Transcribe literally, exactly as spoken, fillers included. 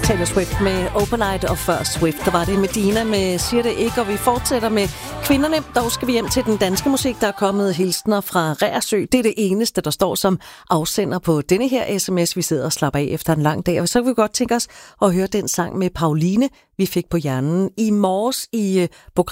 Taylor Swift med Opalite, og før Swift, der var det Medina med Siger det ikke, og vi fortsætter med kvinderne. Dog skal vi hjem til den danske musik, der er kommet hilsner fra Reersø. Det er det eneste, der står som afsender på denne her sms. Vi sidder og slapper af efter en lang dag, og så kan vi godt tænke os at høre den sang med Pauline, vi fik på hjernen i morges i programmet